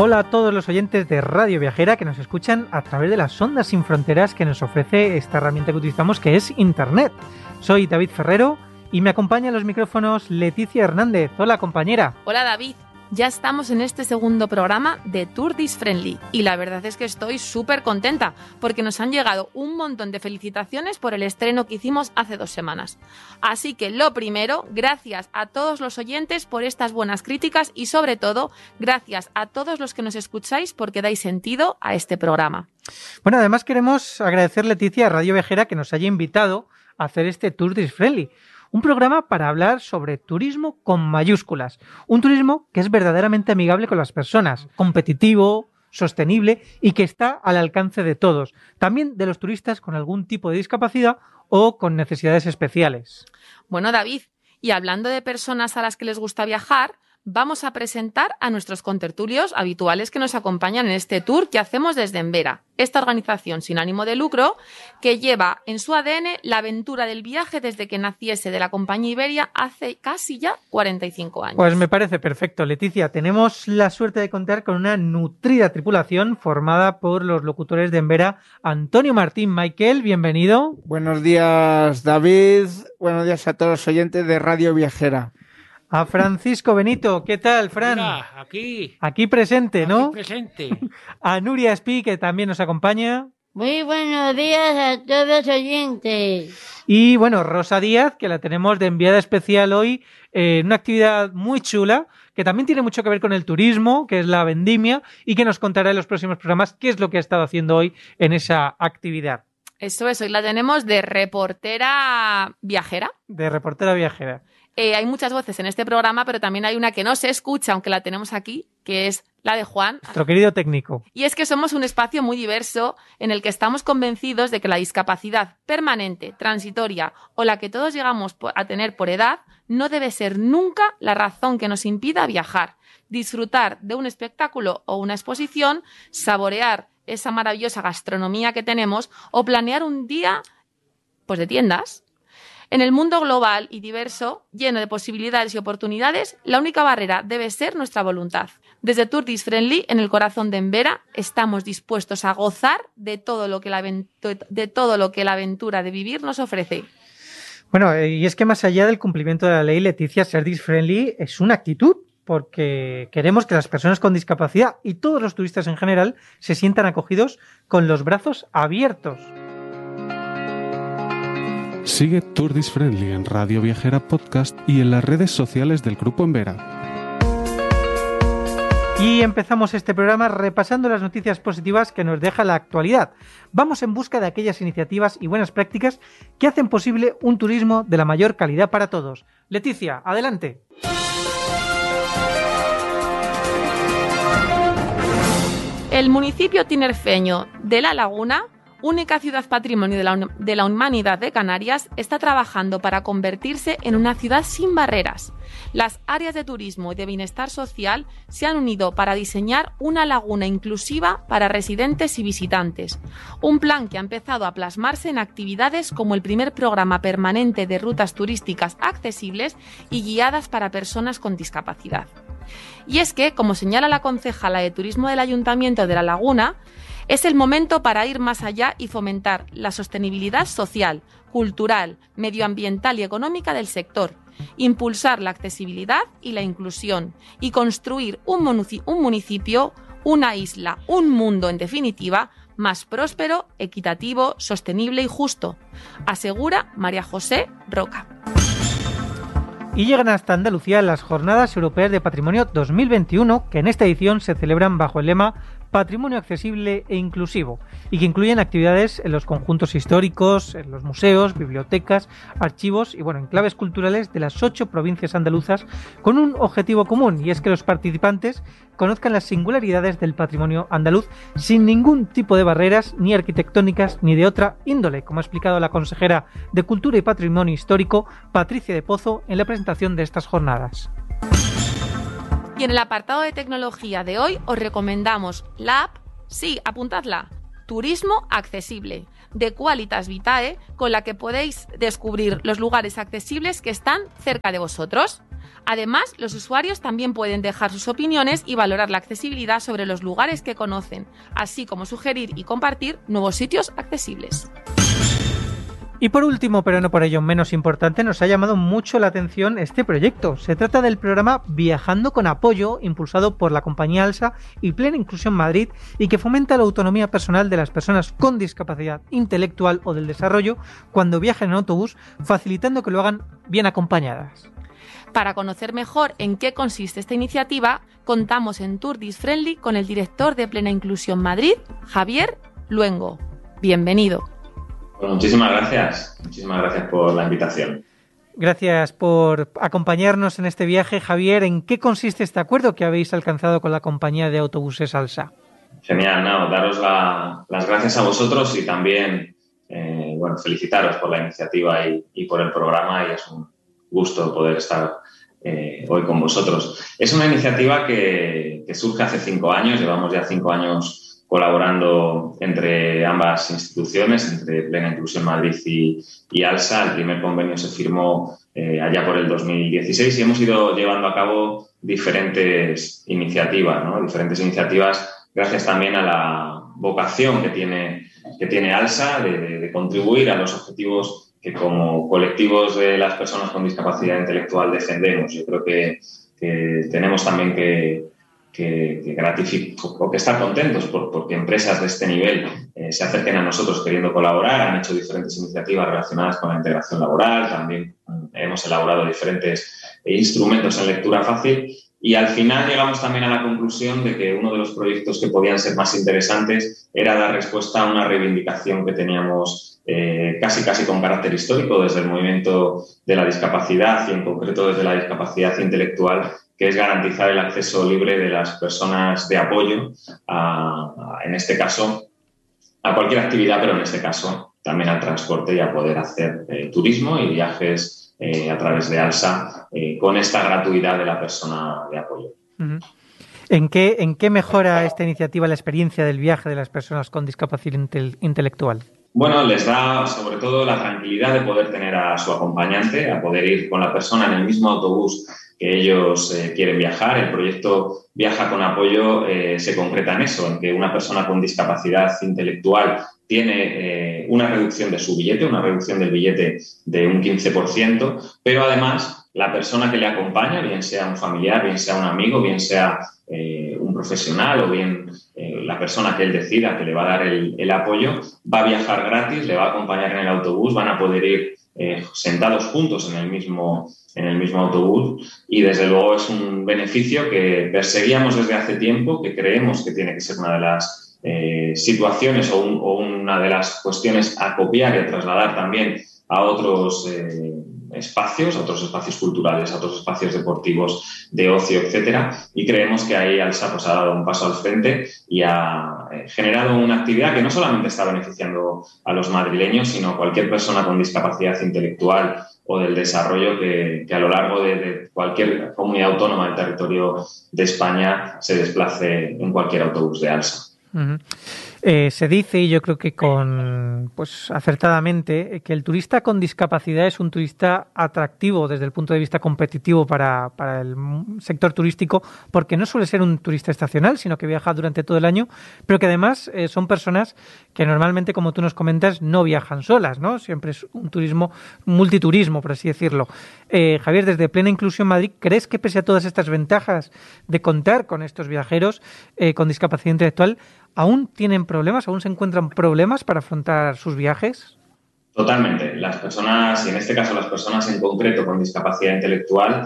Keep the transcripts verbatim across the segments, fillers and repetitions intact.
Hola a todos los oyentes de Radio Viajera que nos escuchan a través de las ondas sin fronteras que nos ofrece esta herramienta que utilizamos, que es Internet. Soy David Ferrero y me acompaña en los micrófonos Leticia Hernández. Hola, compañera. Hola, David. Ya estamos en este segundo programa de Tourist Friendly y la verdad es que estoy súper contenta porque nos han llegado un montón de felicitaciones por el estreno que hicimos hace dos semanas. Así que lo primero, gracias a todos los oyentes por estas buenas críticas y sobre todo, gracias a todos los que nos escucháis porque dais sentido a este programa. Bueno, además queremos agradecer, Leticia, a Radio Viajera que nos haya invitado a hacer este Tourist Friendly. Un programa para hablar sobre turismo con mayúsculas. Un turismo que es verdaderamente amigable con las personas, competitivo, sostenible y que está al alcance de todos. También de los turistas con algún tipo de discapacidad o con necesidades especiales. Bueno, David, y hablando de personas a las que les gusta viajar, vamos a presentar a nuestros contertulios habituales que nos acompañan en este tour que hacemos desde Envera, esta organización sin ánimo de lucro que lleva en su A D N la aventura del viaje desde que naciese de la compañía Iberia hace casi ya cuarenta y cinco años. Pues me parece perfecto, Leticia. Tenemos la suerte de contar con una nutrida tripulación formada por los locutores de Envera, Antonio Martín Michael, bienvenido. Buenos días, David. Buenos días a todos los oyentes de Radio Viajera. A Francisco Benito, ¿qué tal, Fran? Mira, aquí. Aquí presente, ¿no? Aquí presente. A Nuria Espí, que también nos acompaña. Muy buenos días a todos los oyentes. Y bueno, Rosa Díaz, que la tenemos de enviada especial hoy en una actividad muy chula, que también tiene mucho que ver con el turismo, que es la vendimia, y que nos contará en los próximos programas qué es lo que ha estado haciendo hoy en esa actividad. Eso es, hoy la tenemos de reportera viajera. De reportera viajera. Eh, hay muchas voces en este programa, pero también hay una que no se escucha, aunque la tenemos aquí, que es la de Juan. Nuestro querido técnico. Y es que somos un espacio muy diverso en el que estamos convencidos de que la discapacidad permanente, transitoria o la que todos llegamos a tener por edad no debe ser nunca la razón que nos impida viajar, disfrutar de un espectáculo o una exposición, saborear esa maravillosa gastronomía que tenemos o planear un día pues de tiendas. En el mundo global y diverso, lleno de posibilidades y oportunidades, la única barrera debe ser nuestra voluntad. Desde Tourist Friendly, en el corazón de Envera, estamos dispuestos a gozar de todo lo que la, de todo lo que la aventura de vivir nos ofrece. Bueno, y es que más allá del cumplimiento de la ley, Leticia, ser Tourist Friendly es una actitud, porque queremos que las personas con discapacidad y todos los turistas en general se sientan acogidos con los brazos abiertos. Sigue Tourist Friendly en Radio Viajera Podcast y en las redes sociales del Grupo Envera. Y empezamos este programa repasando las noticias positivas que nos deja la actualidad. Vamos en busca de aquellas iniciativas y buenas prácticas que hacen posible un turismo de la mayor calidad para todos. Leticia, adelante. El municipio tinerfeño de La Laguna, única ciudad patrimonio de la, de la Humanidad de Canarias, está trabajando para convertirse en una ciudad sin barreras. Las áreas de turismo y de bienestar social se han unido para diseñar una laguna inclusiva para residentes y visitantes. Un plan que ha empezado a plasmarse en actividades como el primer programa permanente de rutas turísticas accesibles y guiadas para personas con discapacidad. Y es que, como señala la concejala de Turismo del Ayuntamiento de La Laguna, es el momento para ir más allá y fomentar la sostenibilidad social, cultural, medioambiental y económica del sector, impulsar la accesibilidad y la inclusión y construir un municipio, una isla, un mundo, en definitiva, más próspero, equitativo, sostenible y justo, asegura María José Roca. Y llegan hasta Andalucía las Jornadas Europeas de Patrimonio dos mil veintiuno, que en esta edición se celebran bajo el lema Patrimonio accesible e inclusivo, y que incluyen actividades en los conjuntos históricos, en los museos, bibliotecas, archivos y bueno, enclaves culturales de las ocho provincias andaluzas, con un objetivo común, y es que los participantes conozcan las singularidades del patrimonio andaluz sin ningún tipo de barreras ni arquitectónicas ni de otra índole, como ha explicado la consejera de Cultura y Patrimonio Histórico, Patricia de Pozo, en la presentación de estas jornadas. Y en el apartado de tecnología de hoy os recomendamos la app, sí, apuntadla, Turismo Accesible, de Qualitas Vitae, con la que podéis descubrir los lugares accesibles que están cerca de vosotros. Además, los usuarios también pueden dejar sus opiniones y valorar la accesibilidad sobre los lugares que conocen, así como sugerir y compartir nuevos sitios accesibles. Y por último, pero no por ello menos importante, nos ha llamado mucho la atención este proyecto. Se trata del programa Viajando con Apoyo, impulsado por la compañía ALSA y Plena Inclusión Madrid, y que fomenta la autonomía personal de las personas con discapacidad intelectual o del desarrollo cuando viajan en autobús, facilitando que lo hagan bien acompañadas. Para conocer mejor en qué consiste esta iniciativa, contamos en Tourdis Friendly con el director de Plena Inclusión Madrid, Javier Luengo. Bienvenido. Bueno, muchísimas gracias. Muchísimas gracias por la invitación. Gracias por acompañarnos en este viaje, Javier. ¿En qué consiste este acuerdo que habéis alcanzado con la compañía de autobuses ALSA? Genial, no, daros la, las gracias a vosotros y también eh, bueno, felicitaros por la iniciativa y, y por el programa, y es un gusto poder estar eh, hoy con vosotros. Es una iniciativa que, que surge hace cinco años, llevamos ya cinco años colaborando entre ambas instituciones, entre Plena Inclusión Madrid y, y ALSA. El primer convenio se firmó eh, allá por el dos mil dieciséis y hemos ido llevando a cabo diferentes iniciativas, ¿no? Diferentes iniciativas gracias también a la vocación que tiene, que tiene ALSA de, de, de contribuir a los objetivos que como colectivos de las personas con discapacidad intelectual defendemos. Yo creo que, que tenemos también que que, que gratifico o que estar contentos por, porque empresas de este nivel eh, se acerquen a nosotros queriendo colaborar. Han hecho diferentes iniciativas relacionadas con la integración laboral, también hemos elaborado diferentes eh, instrumentos en lectura fácil y al final llegamos también a la conclusión de que uno de los proyectos que podían ser más interesantes era dar respuesta a una reivindicación que teníamos eh, casi casi con carácter histórico desde el movimiento de la discapacidad y en concreto desde la discapacidad intelectual, que es garantizar el acceso libre de las personas de apoyo, a, a, en este caso, a cualquier actividad, pero en este caso también al transporte y a poder hacer eh, turismo y viajes eh, a través de ALSA eh, con esta gratuidad de la persona de apoyo. Uh-huh. ¿En qué, ¿En qué mejora esta iniciativa la experiencia del viaje de las personas con discapacidad inte- intelectual? Bueno, les da sobre todo la tranquilidad de poder tener a su acompañante, a poder ir con la persona en el mismo autobús que ellos eh, quieren viajar. El proyecto Viaja con Apoyo eh, se concreta en eso, en que una persona con discapacidad intelectual tiene eh, una reducción de su billete, una reducción del billete de un quince por ciento, pero además la persona que le acompaña, bien sea un familiar, bien sea un amigo, bien sea eh, un profesional o bien eh, la persona que él decida que le va a dar el, el apoyo, va a viajar gratis, le va a acompañar en el autobús, van a poder ir eh, sentados juntos en el mismo en el mismo autobús y desde luego es un beneficio que perseguíamos desde hace tiempo, que creemos que tiene que ser una de las eh, situaciones o, un, o una de las cuestiones a copiar y a trasladar también a otros eh, espacios, a otros espacios culturales, a otros espacios deportivos, de ocio, etcétera, y creemos que ahí ALSA pues, ha dado un paso al frente y ha eh, generado una actividad que no solamente está beneficiando a los madrileños, sino a cualquier persona con discapacidad intelectual o del desarrollo que, que a lo largo de, de cualquier comunidad autónoma del territorio de España se desplace en cualquier autobús de ALSA. Uh-huh. Eh, se dice, y yo creo que con pues acertadamente, que el turista con discapacidad es un turista atractivo desde el punto de vista competitivo para, para el sector turístico, porque no suele ser un turista estacional, sino que viaja durante todo el año, pero que además eh, son personas que normalmente, como tú nos comentas, no viajan solas, ¿no? Siempre es un turismo, multiturismo, por así decirlo. Eh, Javier, desde Plena Inclusión Madrid, ¿crees que pese a todas estas ventajas de contar con estos viajeros eh, con discapacidad intelectual, aún tienen problemas, aún se encuentran problemas para afrontar sus viajes? Totalmente. Las personas, y en este caso las personas en concreto con discapacidad intelectual,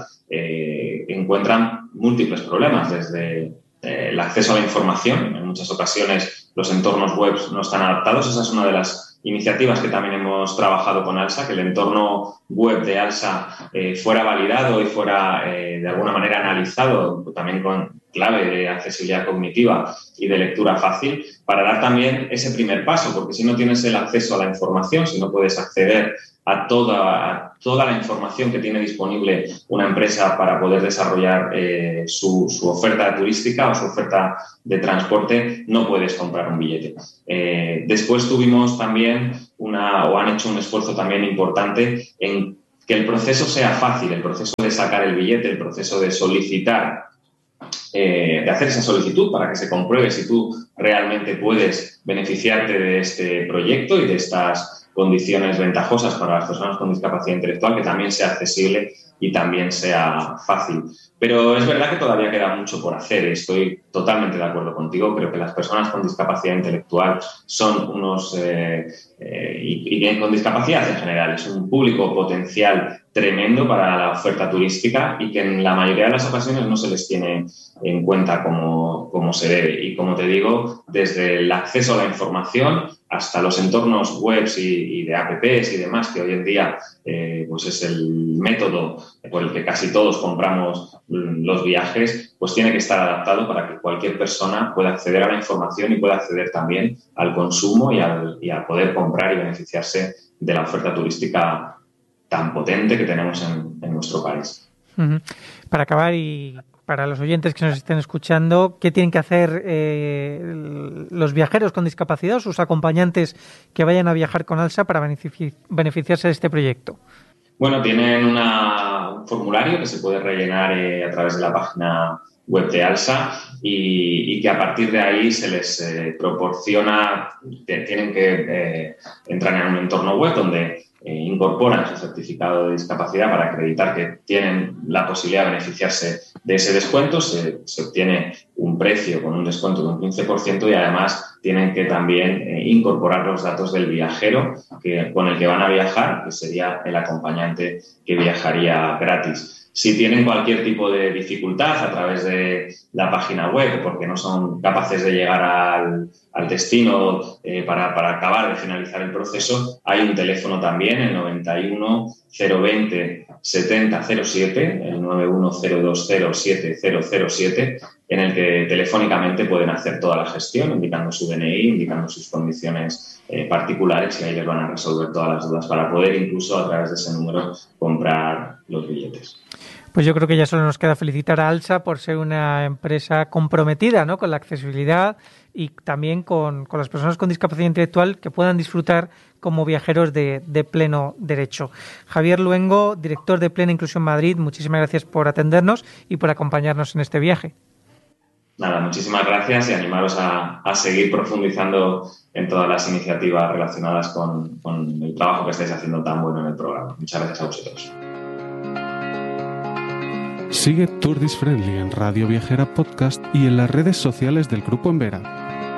eh, encuentran múltiples problemas, desde eh, el acceso a la información. En muchas ocasiones los entornos web no están adaptados. Esa es una de las iniciativas que también hemos trabajado con ALSA, que el entorno web de ALSA eh, fuera validado y fuera eh, de alguna manera analizado, también con clave de accesibilidad cognitiva y de lectura fácil, para dar también ese primer paso, porque si no tienes el acceso a la información, si no puedes acceder a toda, a toda la información que tiene disponible una empresa para poder desarrollar eh, su, su oferta turística o su oferta de transporte, no puedes comprar un billete. Eh, después tuvimos también una, o han hecho un esfuerzo también importante en que el proceso sea fácil, el proceso de sacar el billete, el proceso de solicitar, eh, de hacer esa solicitud para que se compruebe si tú realmente puedes beneficiarte de este proyecto y de estas condiciones ventajosas para las personas con discapacidad intelectual, que también sea accesible y también sea fácil. Pero es verdad que todavía queda mucho por hacer. Estoy totalmente de acuerdo contigo. Creo que las personas con discapacidad intelectual son unos, eh, eh, y, y con discapacidad en general, es un público potencial tremendo para la oferta turística y que en la mayoría de las ocasiones no se les tiene en cuenta como, como se debe. Y como te digo, desde el acceso a la información hasta los entornos webs y, y de apps y demás, que hoy en día eh, pues es el método por el que casi todos compramos los viajes, pues tiene que estar adaptado para que cualquier persona pueda acceder a la información y pueda acceder también al consumo y al, y a poder comprar y beneficiarse de la oferta turística tan potente que tenemos en, en nuestro país. Uh-huh. Para acabar, y para los oyentes que nos estén escuchando, ¿qué tienen que hacer eh, los viajeros con discapacidad o sus acompañantes que vayan a viajar con ALSA para benefici- beneficiarse de este proyecto? Bueno, tienen una, un formulario que se puede rellenar eh, a través de la página web de ALSA y, y que a partir de ahí se les eh, proporciona, tienen que eh, entrar en un entorno web donde eh, incorporan su certificado de discapacidad para acreditar que tienen la posibilidad de beneficiarse de ese descuento. Se, se obtiene un precio con un descuento de un quince por ciento y además tienen que también eh, incorporar los datos del viajero que, con el que van a viajar, que sería el acompañante que viajaría gratis. Si tienen cualquier tipo de dificultad a través de la página web porque no son capaces de llegar al, al destino eh, para, para acabar de finalizar el proceso, hay un teléfono también, el noventa y uno, cero veinte, setenta cero siete, el noventa y uno, cero veinte, siete cero cero siete, en el que telefónicamente pueden hacer toda la gestión, indicando su D N I, indicando sus condiciones eh, particulares, y ahí les van a resolver todas las dudas para poder incluso a través de ese número comprar los billetes. Pues yo creo que ya solo nos queda felicitar a ALSA por ser una empresa comprometida, ¿no?, con la accesibilidad y también con, con las personas con discapacidad intelectual que puedan disfrutar como viajeros de, de pleno derecho. Javier Luengo, director de Plena Inclusión Madrid, muchísimas gracias por atendernos y por acompañarnos en este viaje. Nada, muchísimas gracias y animaros a, a seguir profundizando en todas las iniciativas relacionadas con, con el trabajo que estáis haciendo tan bueno en el programa. Muchas gracias a vosotros. Sigue Tourdis Friendly en Radio Viajera Podcast y en las redes sociales del Grupo Envera.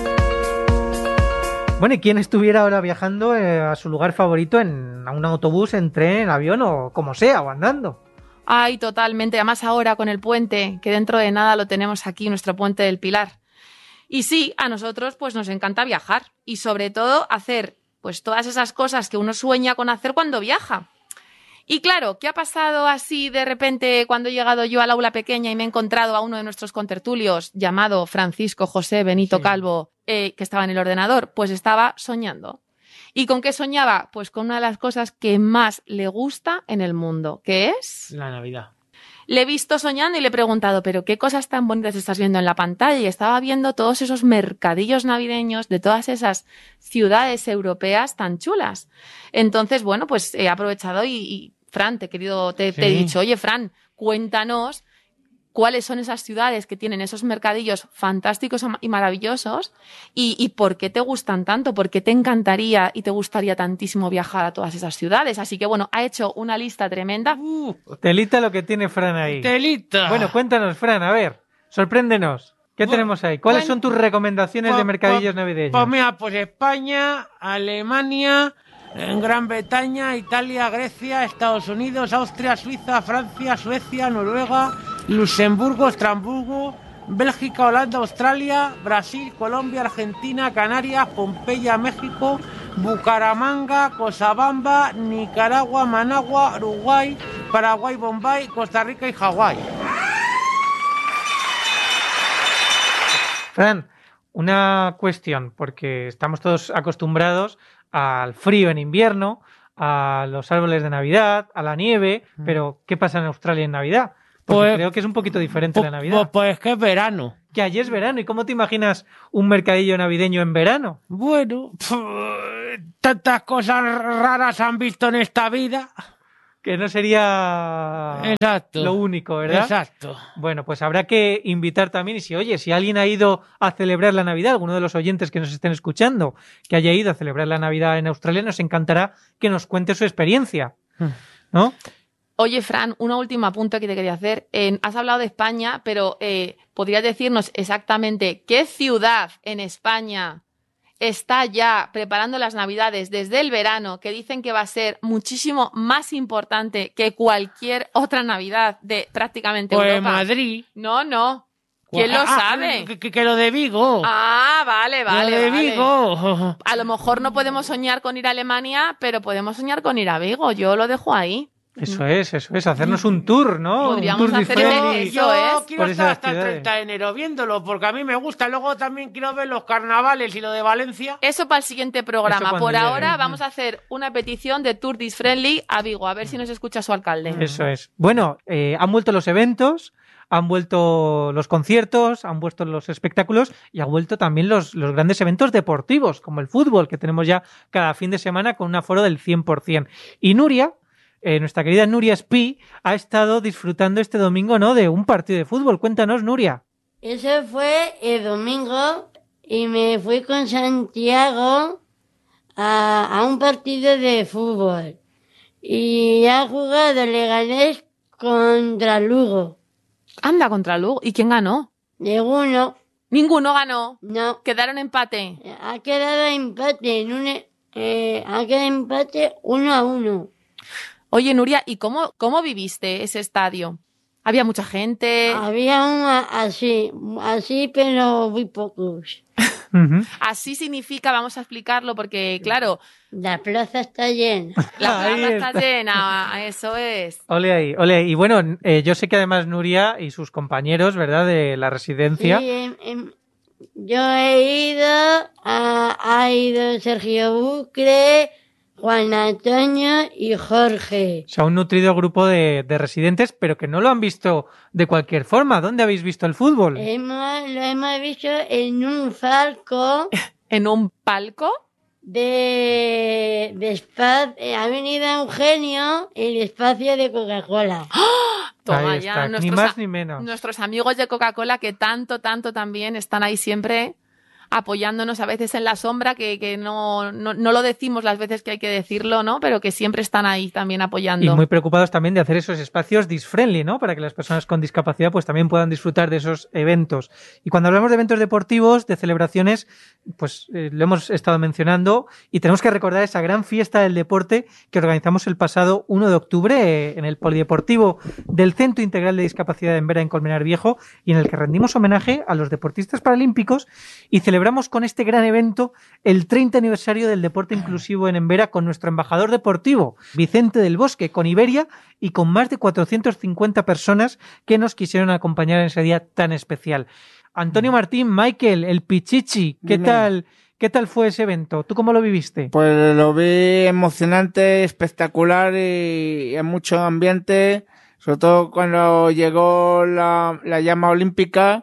Bueno, ¿y quién estuviera ahora viajando eh, a su lugar favorito en un autobús, en tren, en avión o como sea, o andando? Ay, totalmente. Además ahora con el puente, que dentro de nada lo tenemos aquí, nuestro puente del Pilar. Y sí, a nosotros pues nos encanta viajar y sobre todo hacer pues todas esas cosas que uno sueña con hacer cuando viaja. Y claro, ¿qué ha pasado así de repente cuando he llegado yo al aula pequeña y me he encontrado a uno de nuestros contertulios llamado Francisco José Benito sí. Calvo, eh, que estaba en el ordenador? Pues estaba soñando. ¿Y con qué soñaba? Pues con una de las cosas que más le gusta en el mundo, que es... la Navidad. Le he visto soñando y le he preguntado, ¿pero qué cosas tan bonitas estás viendo en la pantalla? Y estaba viendo todos esos mercadillos navideños de todas esas ciudades europeas tan chulas. Entonces, bueno, pues he aprovechado y, y Fran, te he, querido, te, sí. te he dicho, oye, Fran, cuéntanos cuáles son esas ciudades que tienen esos mercadillos fantásticos y maravillosos y, y por qué te gustan tanto, por qué te encantaría y te gustaría tantísimo viajar a todas esas ciudades. Así que, bueno, ha hecho una lista tremenda. Uh, telita lo que tiene Fran ahí. Telita. Bueno, cuéntanos, Fran, a ver, sorpréndenos. ¿Qué bueno, tenemos ahí? ¿Cuáles bueno, son tus recomendaciones pues, de mercadillos pues, navideños? Pues mira, pues España, Alemania, en Gran Bretaña, Italia, Grecia, Estados Unidos, Austria, Suiza, Francia, Suecia, Noruega, Luxemburgo, Estrasburgo, Bélgica, Holanda, Australia, Brasil, Colombia, Argentina, Canarias, Pompeya, México, Bucaramanga, Cochabamba, Nicaragua, Managua, Uruguay, Paraguay, Bombay, Costa Rica y Hawái. Fran, una cuestión, porque estamos todos acostumbrados al frío en invierno, a los árboles de Navidad, a la nieve, pero ¿qué pasa en Australia en Navidad? Porque pues, creo que es un poquito diferente pues, la Navidad. Pues, pues que es verano. Que allí es verano. ¿Y cómo te imaginas un mercadillo navideño en verano? Bueno, pff, tantas cosas raras han visto en esta vida. que no sería Exacto. lo único, ¿verdad? Exacto. Bueno, pues habrá que invitar también, y si, oye, si alguien ha ido a celebrar la Navidad, alguno de los oyentes que nos estén escuchando, que haya ido a celebrar la Navidad en Australia, nos encantará que nos cuente su experiencia, ¿no? Oye, Fran, una última punta que te quería hacer. Eh, has hablado de España, pero eh, ¿podrías decirnos exactamente qué ciudad en España está ya preparando las Navidades desde el verano, que dicen que va a ser muchísimo más importante que cualquier otra Navidad de prácticamente Pues Europa? Madrid. No, no. ¿Quién lo Ah, sabe? Que, que- que lo de Vigo. Ah, vale, vale, lo de vale. Vigo. A lo mejor no podemos soñar con ir a Alemania, pero podemos soñar con ir a Vigo. Yo lo dejo ahí. Eso es, eso es, hacernos un tour, ¿no? Podríamos un tour hacer diferente. el- Yo Eso es. quiero Por estar esas hasta el ciudades. treinta de enero viéndolo, porque a mí me gusta. Luego también quiero ver los carnavales y lo de Valencia. Eso para el siguiente Eso programa. cuando Por llegue. ahora vamos a hacer una petición de Tour This Friendly a Vigo, a ver si nos escucha su alcalde. Eso es. Bueno, eh, han vuelto los eventos, han vuelto los conciertos, han vuelto los espectáculos y han vuelto también los, los grandes eventos deportivos, como el fútbol, que tenemos ya cada fin de semana con un aforo del cien por ciento. Y Nuria, eh, nuestra querida Nuria Espí, ha estado disfrutando este domingo, ¿no?, de un partido de fútbol. Cuéntanos, Nuria. Eso fue el domingo y me fui con Santiago a, a un partido de fútbol. Y ha jugado Leganés contra Lugo. Anda contra Lugo. ¿Y quién ganó? De uno, Ninguno ganó. no. Quedaron empate. Ha quedado empate en un, eh, ha quedado empate uno a uno. Oye, Nuria, ¿y cómo, cómo viviste ese estadio? ¿Había mucha gente? Había una así, así, pero muy pocos. Ujú. Así significa, vamos a explicarlo, porque claro, La plaza está llena. la Ahí plaza está está. llena, eso es. Ole ahí, ole ahí. Y bueno, eh, yo sé que además Nuria y sus compañeros, ¿verdad?, de la residencia, Sí, em- em, yo he ido, a, ha ido Sergio Bucre, Juan Antonio y Jorge. o sea, un nutrido grupo de, de residentes, pero que no lo han visto de cualquier forma. ¿Dónde habéis visto el fútbol? Hemos, lo hemos visto en un falco ¿En un palco? de, de espacio. Ha venido Eugenio, el espacio de Coca-Cola. Toma Ahí ya, está, ni nuestros, más a- ni menos. nuestros amigos de Coca-Cola que tanto, tanto también están ahí siempre apoyándonos a veces en la sombra, que, que no, no, no lo decimos las veces que hay que decirlo, ¿no? Pero que siempre están ahí también apoyando. Y muy preocupados también de hacer esos espacios disfriendly, ¿no? Para que las personas con discapacidad pues también puedan disfrutar de esos eventos. Y cuando hablamos de eventos deportivos, de celebraciones, pues eh, lo hemos estado mencionando y tenemos que recordar esa gran fiesta del deporte que organizamos el pasado uno de octubre eh, en el Polideportivo del Centro Integral de Discapacidad de Embera en Colmenar Viejo, y en el que rendimos homenaje a los deportistas paralímpicos y celebramos con este gran evento el treinta aniversario del deporte inclusivo en Embera con nuestro embajador deportivo, Vicente del Bosque, con Iberia y con más de cuatrocientas cincuenta personas que nos quisieron acompañar en ese día tan especial. Antonio Martín, Michael, el Pichichi, ¿qué Dime. tal? ¿Qué tal fue ese evento? ¿Tú cómo lo viviste? Pues lo vi emocionante, espectacular y en mucho ambiente, sobre todo cuando llegó la, la llama olímpica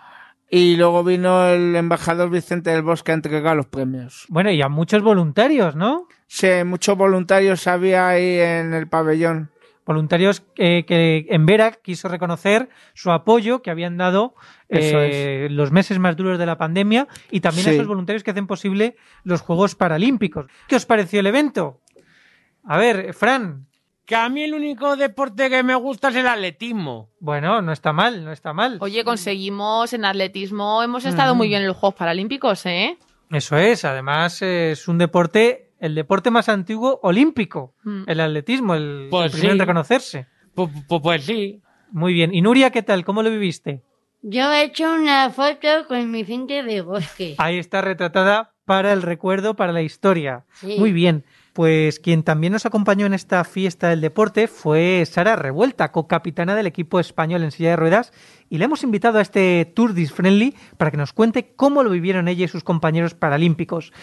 y luego vino el embajador Vicente del Bosque a entregar los premios. Bueno, y a muchos voluntarios, ¿no? Sí, muchos voluntarios había ahí en el pabellón. Voluntarios eh, que Embera quiso reconocer su apoyo que habían dado Eso eh, los meses más duros de la pandemia, y también a Sí. esos voluntarios que hacen posible los Juegos Paralímpicos. ¿Qué os pareció el evento? A ver, Fran. Que a mí el único deporte que me gusta es el atletismo. Bueno, no está mal, no está mal. Oye, conseguimos en atletismo, hemos estado muy bien en los Juegos Paralímpicos, ¿eh? Eso es, además eh, es un deporte, el deporte más antiguo olímpico, Mm. el atletismo, el, Pues el primero sí. en reconocerse. Pues, pues, pues sí. Muy bien. Y Nuria, ¿qué tal? ¿Cómo lo viviste? Yo he hecho una foto con Vicente del Bosque. Ahí está retratada para el recuerdo, para la historia. Sí. Muy bien. Pues quien también nos acompañó en esta fiesta del deporte fue Sara Revuelta, co-capitana del equipo español en silla de ruedas, y le hemos invitado a este Tour This Friendly para que nos cuente cómo lo vivieron ella y sus compañeros paralímpicos,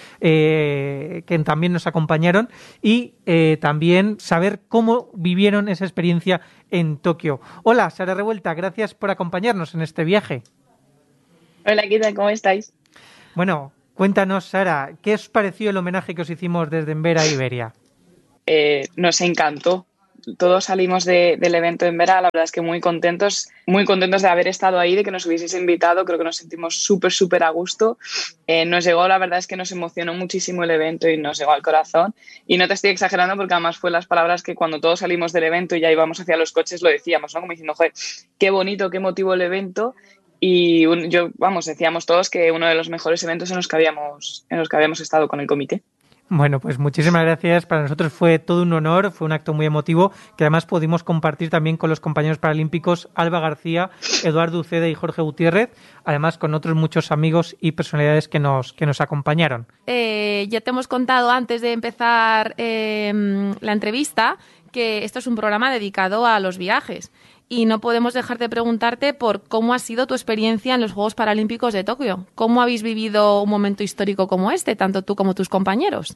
eh, que también nos acompañaron, y eh, también saber cómo vivieron esa experiencia en Tokio. Hola, Sara Revuelta, gracias por acompañarnos en este viaje. Hola, ¿qué tal? ¿Cómo estáis? Bueno, cuéntanos, Sara, ¿qué os pareció el homenaje que os hicimos desde Embera a Iberia? Eh, nos encantó. todos salimos de, del evento en Vera, la verdad es que muy contentos, muy contentos de haber estado ahí, de que nos hubieseis invitado, creo que nos sentimos súper, súper a gusto. Eh, nos llegó, la verdad es que nos emocionó muchísimo el evento y nos llegó al corazón. Y no te estoy exagerando porque además fue las palabras que cuando todos salimos del evento y ya íbamos hacia los coches lo decíamos, ¿no? Como diciendo, joder, qué bonito, qué emotivo el evento. Y un, yo, vamos, decíamos todos que uno de los mejores eventos en los que habíamos, en los que habíamos estado con el comité. Bueno, pues muchísimas gracias. Para nosotros fue todo un honor, fue un acto muy emotivo que además pudimos compartir también con los compañeros paralímpicos Alba García, Eduardo Uceda y Jorge Gutiérrez, además con otros muchos amigos y personalidades que nos, que nos acompañaron. Eh, ya te hemos contado antes de empezar eh, la entrevista que esto es un programa dedicado a los viajes y no podemos dejar de preguntarte por cómo ha sido tu experiencia en los Juegos Paralímpicos de Tokio. ¿Cómo habéis vivido un momento histórico como este, tanto tú como tus compañeros?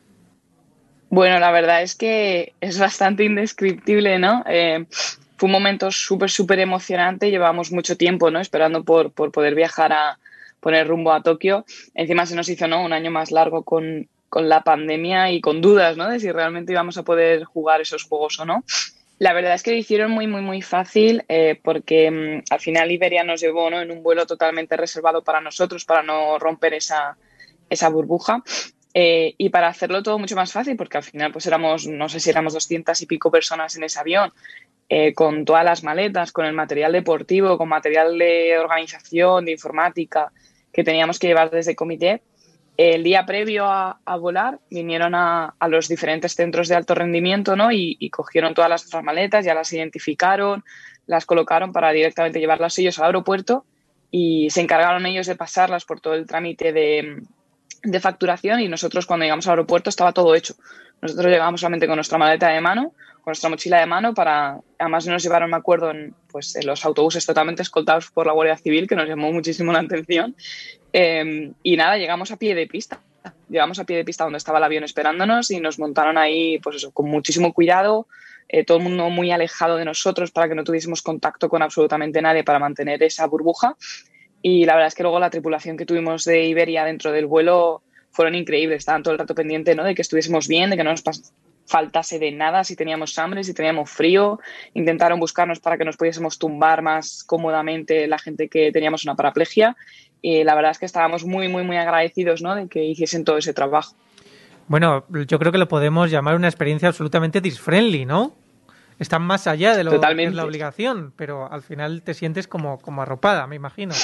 Bueno, la verdad es que es bastante indescriptible, ¿no? Eh, fue un momento súper, súper emocionante. Llevábamos mucho tiempo, ¿no? Esperando por, por poder viajar a poner rumbo a Tokio. Encima se nos hizo, ¿no? Un año más largo con, con la pandemia y con dudas, ¿no? De si realmente íbamos a poder jugar esos juegos o no. La verdad es que lo hicieron muy, muy, muy fácil eh, porque mmm, al final Iberia nos llevó, ¿no? En un vuelo totalmente reservado para nosotros, para no romper esa, esa burbuja. Eh, y para hacerlo todo mucho más fácil, porque al final pues éramos, no sé si éramos doscientas y pico personas en ese avión, eh, con todas las maletas, con el material deportivo, con material de organización, de informática que teníamos que llevar desde el comité. El día previo a, a volar vinieron a, a los diferentes centros de alto rendimiento, ¿no? y, y cogieron todas las otras maletas, ya las identificaron, las colocaron para directamente llevarlas ellos al aeropuerto y se encargaron ellos de pasarlas por todo el trámite de, de facturación y nosotros cuando llegamos al aeropuerto estaba todo hecho. Nosotros llegamos solamente con nuestra maleta de mano, con nuestra mochila de mano, para además nos llevaron, me acuerdo, en, pues, en los autobuses totalmente escoltados por la Guardia Civil, que nos llamó muchísimo la atención. Eh, y nada, llegamos a pie de pista. Llegamos a pie de pista donde estaba el avión esperándonos y nos montaron ahí, pues eso, con muchísimo cuidado, eh, todo el mundo muy alejado de nosotros para que no tuviésemos contacto con absolutamente nadie para mantener esa burbuja. Y la verdad es que luego la tripulación que tuvimos de Iberia dentro del vuelo fueron increíbles. Estaban todo el rato pendientes, ¿no? De que estuviésemos bien, de que no nos pas- faltase de nada, si teníamos hambre, si teníamos frío. Intentaron buscarnos para que nos pudiésemos tumbar más cómodamente la gente que teníamos una paraplegia. Y la verdad es que estábamos muy, muy, muy agradecidos, ¿no? De que hiciesen todo ese trabajo. Bueno, yo creo que lo podemos llamar una experiencia absolutamente disfriendly, ¿no? Están más allá de lo Totalmente. que es la obligación, pero al final te sientes como, como arropada, me imagino.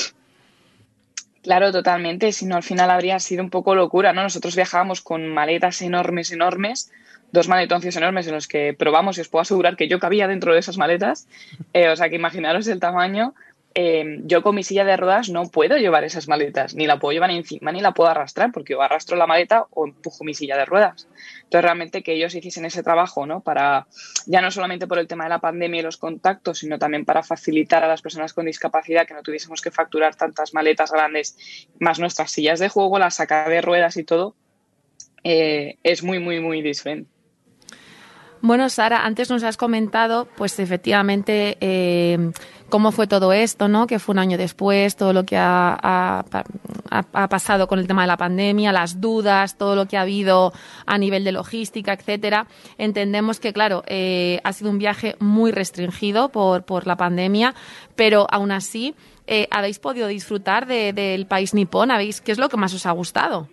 Claro, totalmente. Si no, al final habría sido un poco locura, ¿no? Nosotros viajábamos con maletas enormes, enormes, dos maletoncios enormes en los que probamos y os puedo asegurar que yo cabía dentro de esas maletas. Eh, o sea, que imaginaros el tamaño. Eh, yo con mi silla de ruedas no puedo llevar esas maletas, ni la puedo llevar encima, ni la puedo arrastrar, porque o arrastro la maleta o empujo mi silla de ruedas. Entonces, realmente que ellos hiciesen ese trabajo, ¿no? Para, ya no solamente por el tema de la pandemia y los contactos, sino también para facilitar a las personas con discapacidad que no tuviésemos que facturar tantas maletas grandes, más nuestras sillas de juego, la saca de ruedas y todo, eh, es muy, muy, muy diferente. Bueno, Sara, antes nos has comentado, pues efectivamente, eh, cómo fue todo esto, ¿no? Que fue un año después, todo lo que ha, ha, ha, ha pasado con el tema de la pandemia, las dudas, todo lo que ha habido a nivel de logística, etcétera. Entendemos que, claro, eh, ha sido un viaje muy restringido por, por la pandemia, pero aún así, eh, ¿habéis podido disfrutar de, del país nipón? ¿Habéis, ¿Qué es lo que más os ha gustado?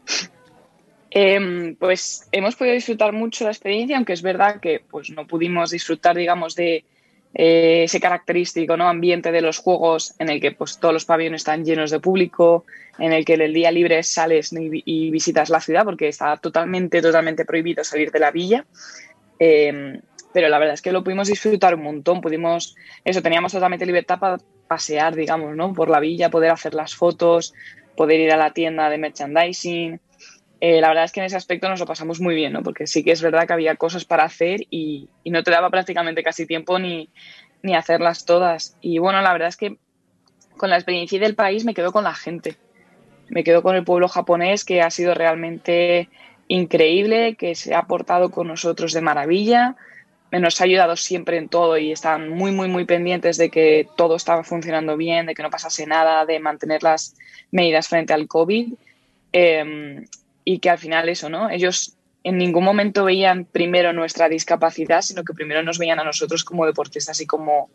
Eh, pues hemos podido disfrutar mucho la experiencia, aunque es verdad que pues no pudimos disfrutar, digamos, de eh, ese característico, ¿no? ambiente de los juegos en el que pues todos los pabellones están llenos de público, en el que en el día libre sales y, y visitas la ciudad porque está totalmente, totalmente prohibido salir de la villa. Eh, pero la verdad es que lo pudimos disfrutar un montón, pudimos, eso, teníamos totalmente libertad para pasear, digamos, ¿no? por la villa, poder hacer las fotos, poder ir a la tienda de merchandising. Eh, la verdad es que en ese aspecto nos lo pasamos muy bien, ¿no? Porque sí que es verdad que había cosas para hacer y, y no te daba prácticamente casi tiempo ni, ni hacerlas todas. Y bueno, la verdad es que con la experiencia del país me quedo con la gente. Me quedo con el pueblo japonés, que ha sido realmente increíble, que se ha portado con nosotros de maravilla, nos ha ayudado siempre en todo y están muy, muy, muy pendientes de que todo estaba funcionando bien, de que no pasase nada, de mantener las medidas frente al COVID. Eh, y que al final eso, ¿no? Ellos en ningún momento veían primero nuestra discapacidad, sino que primero nos veían a nosotros como deportistas y como,